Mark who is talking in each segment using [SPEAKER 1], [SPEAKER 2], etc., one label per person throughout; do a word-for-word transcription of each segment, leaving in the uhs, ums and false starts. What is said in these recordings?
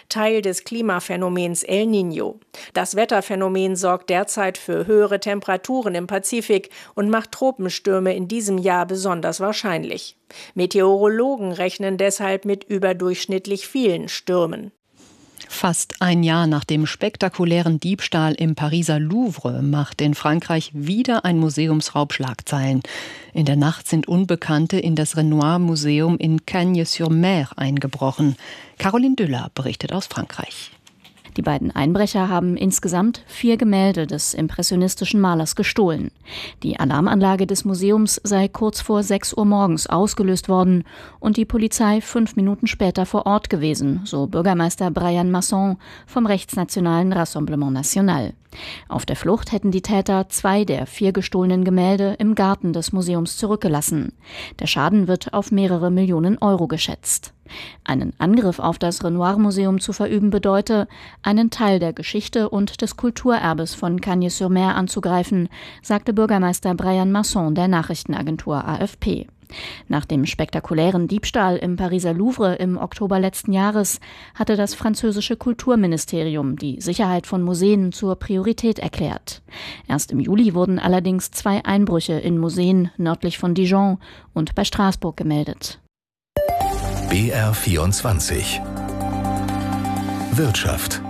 [SPEAKER 1] Teil des Klimaphänomens El Niño. Das Wetterphänomen sorgt derzeit für höhere Temperaturen im Pazifik und macht Tropenstürme in diesem Jahr besonders wahrscheinlich. Meteorologen rechnen deshalb mit überdurchschnittlich vielen Stürmen.
[SPEAKER 2] Fast ein Jahr nach dem spektakulären Diebstahl im Pariser Louvre macht in Frankreich wieder ein Museumsraub Schlagzeilen. In der Nacht sind Unbekannte in das Renoir-Museum in Cagnes-sur-Mer eingebrochen. Caroline Düller berichtet aus Frankreich.
[SPEAKER 3] Die beiden Einbrecher haben insgesamt vier Gemälde des impressionistischen Malers gestohlen. Die Alarmanlage des Museums sei kurz vor sechs Uhr morgens ausgelöst worden und die Polizei fünf Minuten später vor Ort gewesen, so Bürgermeister Brian Masson vom rechtsnationalen Rassemblement National. Auf der Flucht hätten die Täter zwei der vier gestohlenen Gemälde im Garten des Museums zurückgelassen. Der Schaden wird auf mehrere Millionen Euro geschätzt. Einen Angriff auf das Renoir-Museum zu verüben bedeute, einen Teil der Geschichte und des Kulturerbes von Cagnes-sur-Mer anzugreifen, sagte Bürgermeister Brian Masson der Nachrichtenagentur A F P. Nach dem spektakulären Diebstahl im Pariser Louvre im Oktober letzten Jahres hatte das französische Kulturministerium die Sicherheit von Museen zur Priorität erklärt. Erst im Juli wurden allerdings zwei Einbrüche in Museen nördlich von Dijon und bei Straßburg gemeldet.
[SPEAKER 4] B R vierundzwanzig Wirtschaft.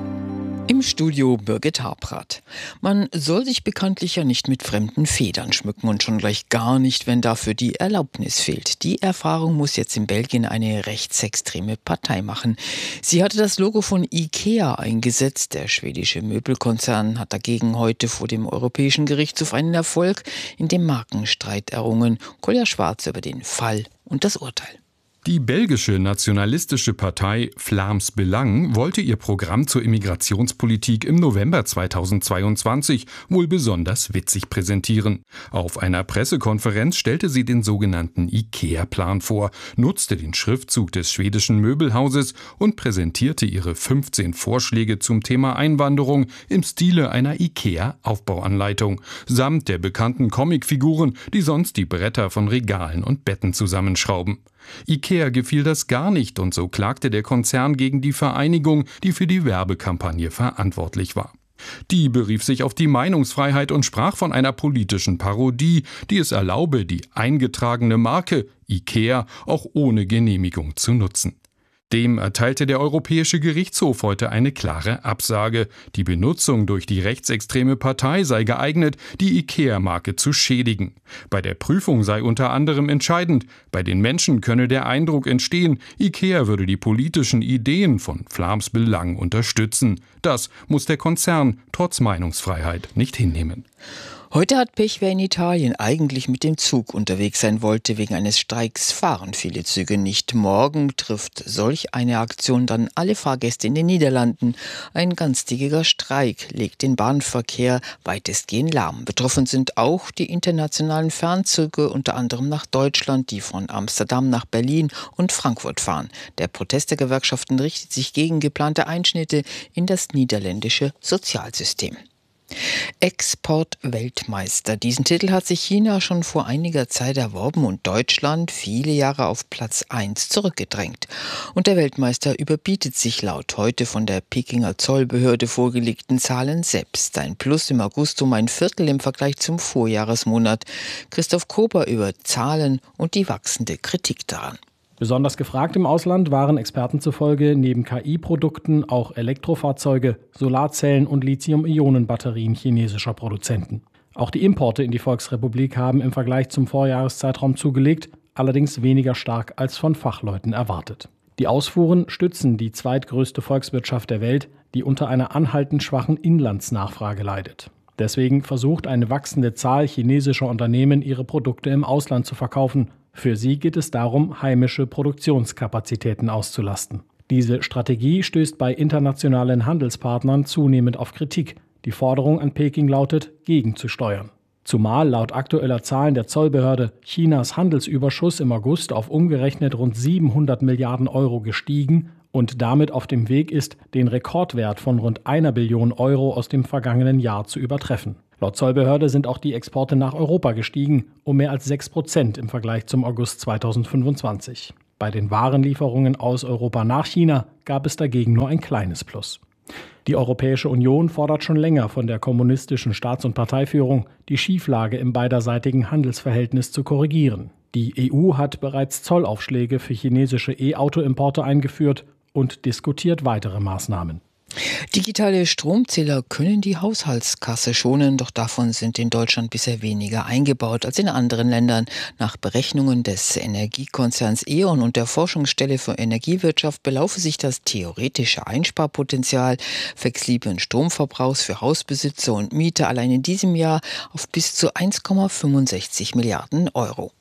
[SPEAKER 5] Im Studio Birgit Habrath. Man soll sich bekanntlich ja nicht mit fremden Federn schmücken und schon gleich gar nicht, wenn dafür die Erlaubnis fehlt. Die Erfahrung muss jetzt in Belgien eine rechtsextreme Partei machen. Sie hatte das Logo von IKEA eingesetzt. Der schwedische Möbelkonzern hat dagegen heute vor dem Europäischen Gerichtshof einen Erfolg in dem Markenstreit errungen. Kolja Schwarz über den Fall und das Urteil.
[SPEAKER 6] Die belgische nationalistische Partei Vlaams Belang wollte ihr Programm zur Immigrationspolitik im November zweitausendzweiundzwanzig wohl besonders witzig präsentieren. Auf einer Pressekonferenz stellte sie den sogenannten IKEA-Plan vor, nutzte den Schriftzug des schwedischen Möbelhauses und präsentierte ihre fünfzehn Vorschläge zum Thema Einwanderung im Stile einer IKEA-Aufbauanleitung, samt der bekannten Comicfiguren, die sonst die Bretter von Regalen und Betten zusammenschrauben. IKEA gefiel das gar nicht und so klagte der Konzern gegen die Vereinigung, die für die Werbekampagne verantwortlich war. Die berief sich auf die Meinungsfreiheit und sprach von einer politischen Parodie, die es erlaube, die eingetragene Marke IKEA auch ohne Genehmigung zu nutzen. Dem erteilte der Europäische Gerichtshof heute eine klare Absage. Die Benutzung durch die rechtsextreme Partei sei geeignet, die IKEA-Marke zu schädigen. Bei der Prüfung sei unter anderem entscheidend, bei den Menschen könne der Eindruck entstehen, IKEA würde die politischen Ideen von Vlaams Belang unterstützen. Das muss der Konzern trotz Meinungsfreiheit nicht hinnehmen.
[SPEAKER 5] Heute hat Pech, wer in Italien eigentlich mit dem Zug unterwegs sein wollte. Wegen eines Streiks fahren viele Züge nicht. Morgen trifft solch eine Aktion dann alle Fahrgäste in den Niederlanden. Ein ganztägiger Streik legt den Bahnverkehr weitestgehend lahm. Betroffen sind auch die internationalen Fernzüge, unter anderem nach Deutschland, die von Amsterdam nach Berlin und Frankfurt fahren. Der Protest der Gewerkschaften richtet sich gegen geplante Einschnitte in das niederländische Sozialsystem. Export-Weltmeister. Diesen Titel hat sich China schon vor einiger Zeit erworben und Deutschland viele Jahre auf Platz eins zurückgedrängt. Und der Weltmeister überbietet sich laut heute von der Pekinger Zollbehörde vorgelegten Zahlen selbst. Ein Plus im August um ein Viertel im Vergleich zum Vorjahresmonat. Christoph Kober über Zahlen und die wachsende Kritik daran.
[SPEAKER 7] Besonders gefragt im Ausland waren Experten zufolge neben K I-Produkten auch Elektrofahrzeuge, Solarzellen und Lithium-Ionen-Batterien chinesischer Produzenten. Auch die Importe in die Volksrepublik haben im Vergleich zum Vorjahreszeitraum zugelegt, allerdings weniger stark als von Fachleuten erwartet. Die Ausfuhren stützen die zweitgrößte Volkswirtschaft der Welt, die unter einer anhaltend schwachen Inlandsnachfrage leidet. Deswegen versucht eine wachsende Zahl chinesischer Unternehmen, ihre Produkte im Ausland zu verkaufen. Für sie geht es darum, heimische Produktionskapazitäten auszulasten. Diese Strategie stößt bei internationalen Handelspartnern zunehmend auf Kritik. Die Forderung an Peking lautet, gegenzusteuern. Zumal laut aktueller Zahlen der Zollbehörde Chinas Handelsüberschuss im August auf umgerechnet rund siebenhundert Milliarden Euro gestiegen und damit auf dem Weg ist, den Rekordwert von rund einer Billion Euro aus dem vergangenen Jahr zu übertreffen. Laut Zollbehörde sind auch die Exporte nach Europa gestiegen, um mehr als sechs Prozent im Vergleich zum August zweitausendfünfundzwanzig. Bei den Warenlieferungen aus Europa nach China gab es dagegen nur ein kleines Plus. Die Europäische Union fordert schon länger von der kommunistischen Staats- und Parteiführung, die Schieflage im beiderseitigen Handelsverhältnis zu korrigieren. Die E U hat bereits Zollaufschläge für chinesische E-Auto-Importe eingeführt und diskutiert weitere Maßnahmen.
[SPEAKER 5] Digitale Stromzähler können die Haushaltskasse schonen, doch davon sind in Deutschland bisher weniger eingebaut als in anderen Ländern. Nach Berechnungen des Energiekonzerns E O N und der Forschungsstelle für Energiewirtschaft belaufe sich das theoretische Einsparpotenzial flexiblen Stromverbrauchs für Hausbesitzer und Mieter allein in diesem Jahr auf bis zu eins Komma fünfundsechzig Milliarden Euro.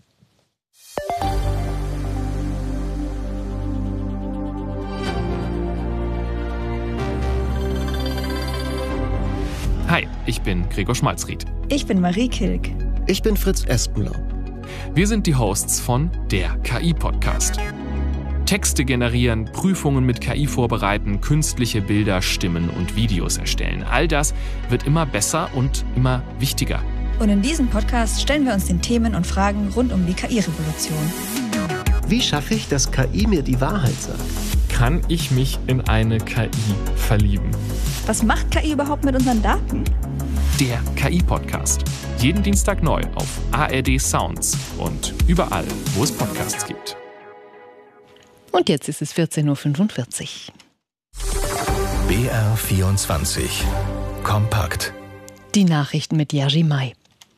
[SPEAKER 8] Hi, ich bin Gregor Schmalzried.
[SPEAKER 9] Ich bin Marie Kilk.
[SPEAKER 10] Ich bin Fritz Espenlaub.
[SPEAKER 8] Wir sind die Hosts von der K I-Podcast. Texte generieren, Prüfungen mit K I vorbereiten, künstliche Bilder, Stimmen und Videos erstellen. All das wird immer besser und immer wichtiger.
[SPEAKER 9] Und in diesem Podcast stellen wir uns den Themen und Fragen rund um die K I-Revolution.
[SPEAKER 10] Wie schaffe ich, dass K I mir die Wahrheit sagt?
[SPEAKER 8] Kann ich mich in eine K I verlieben?
[SPEAKER 9] Was macht K I überhaupt mit unseren Daten?
[SPEAKER 8] Der K I-Podcast. Jeden Dienstag neu auf A R D Sounds und überall, wo es Podcasts gibt.
[SPEAKER 2] Und jetzt ist es vierzehn Uhr fünfundvierzig.
[SPEAKER 4] B R vierundzwanzig. Kompakt.
[SPEAKER 2] Die Nachrichten mit Jerzy May.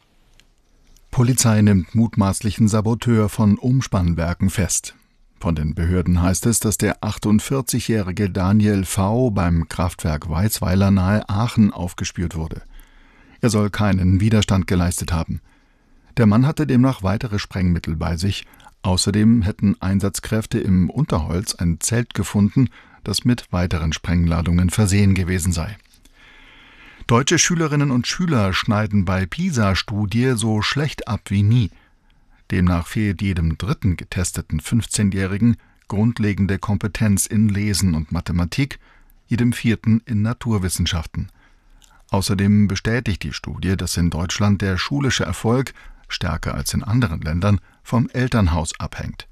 [SPEAKER 11] Polizei nimmt mutmaßlichen Saboteur von Umspannwerken fest. Von den Behörden heißt es, dass der achtundvierzigjährige Daniel V. beim Kraftwerk Weizweiler nahe Aachen aufgespürt wurde. Er soll keinen Widerstand geleistet haben. Der Mann hatte demnach weitere Sprengmittel bei sich. Außerdem hätten Einsatzkräfte im Unterholz ein Zelt gefunden, das mit weiteren Sprengladungen versehen gewesen sei. Deutsche Schülerinnen und Schüler schneiden bei PISA-Studie so schlecht ab wie nie. Demnach fehlt jedem dritten getesteten fünfzehnjährigen grundlegende Kompetenz in Lesen und Mathematik, jedem vierten in Naturwissenschaften. Außerdem bestätigt die Studie, dass in Deutschland der schulische Erfolg, stärker als in anderen Ländern, vom Elternhaus abhängt.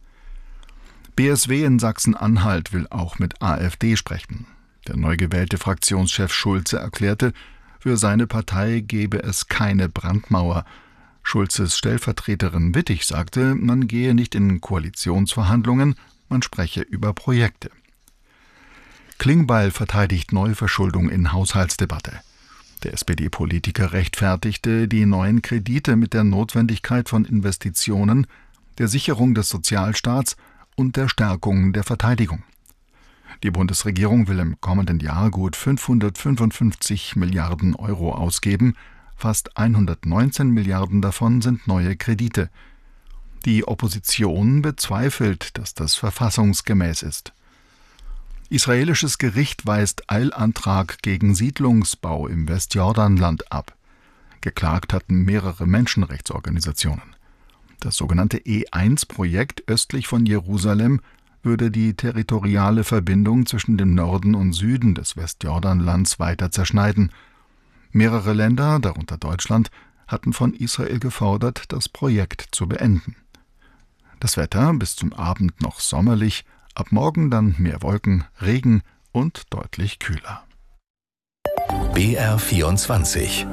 [SPEAKER 11] B S W in Sachsen-Anhalt will auch mit AfD sprechen. Der neu gewählte Fraktionschef Schulze erklärte, für seine Partei gebe es keine Brandmauer. Schulzes Stellvertreterin Wittig sagte, man gehe nicht in Koalitionsverhandlungen, man spreche über Projekte. Klingbeil verteidigt Neuverschuldung in Haushaltsdebatte. Der S P D-Politiker rechtfertigte die neuen Kredite mit der Notwendigkeit von Investitionen, der Sicherung des Sozialstaats und der Stärkung der Verteidigung. Die Bundesregierung will im kommenden Jahr gut fünfhundertfünfundfünfzig Milliarden Euro ausgeben. Fast hundertneunzehn Milliarden davon sind neue Kredite. Die Opposition bezweifelt, dass das verfassungsgemäß ist. Israelisches Gericht weist Eilantrag gegen Siedlungsbau im Westjordanland ab. Geklagt hatten mehrere Menschenrechtsorganisationen. Das sogenannte E eins Projekt östlich von Jerusalem würde die territoriale Verbindung zwischen dem Norden und Süden des Westjordanlands weiter zerschneiden. Mehrere Länder, darunter Deutschland, hatten von Israel gefordert, das Projekt zu beenden. Das Wetter bis zum Abend noch sommerlich, ab morgen dann mehr Wolken, Regen und deutlich kühler.
[SPEAKER 4] B R vierundzwanzig.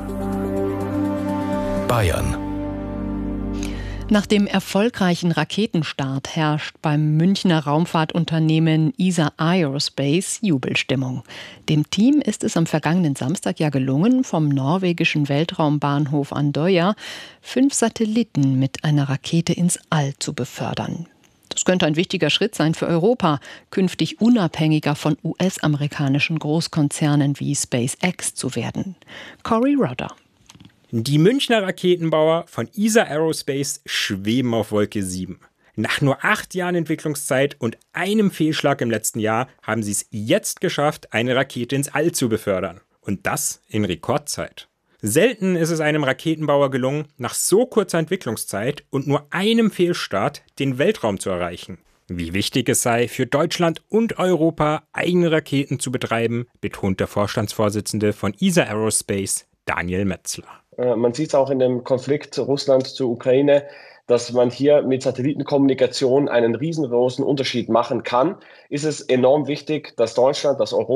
[SPEAKER 4] Bayern.
[SPEAKER 2] Nach dem erfolgreichen Raketenstart herrscht beim Münchner Raumfahrtunternehmen E S A Aerospace Jubelstimmung. Dem Team ist es am vergangenen Samstag ja gelungen, vom norwegischen Weltraumbahnhof Andøya fünf Satelliten mit einer Rakete ins All zu befördern. Das könnte ein wichtiger Schritt sein für Europa, künftig unabhängiger von U S-amerikanischen Großkonzernen wie SpaceX zu werden. Cory Rodder.
[SPEAKER 12] Die Münchner Raketenbauer von E S A Aerospace schweben auf Wolke sieben. Nach nur acht Jahren Entwicklungszeit und einem Fehlschlag im letzten Jahr haben sie es jetzt geschafft, eine Rakete ins All zu befördern. Und das in Rekordzeit. Selten ist es einem Raketenbauer gelungen, nach so kurzer Entwicklungszeit und nur einem Fehlstart den Weltraum zu erreichen. Wie wichtig es sei, für Deutschland und Europa eigene Raketen zu betreiben, betont der Vorstandsvorsitzende von E S A Aerospace, Daniel Metzler.
[SPEAKER 13] Man sieht es auch in dem Konflikt Russland zur Ukraine. dass man hier mit Satellitenkommunikation einen riesengroßen Unterschied machen kann, ist es enorm wichtig, dass Deutschland, dass Europa